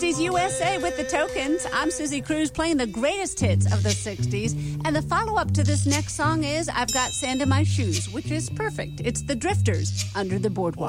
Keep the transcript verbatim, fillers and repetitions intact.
sixties U S A with the Tokens. I'm Susie Cruz playing the greatest hits of the sixties. And the follow-up to this next song is I've Got Sand in My Shoes, which is perfect. It's the Drifters, Under the Boardwalk.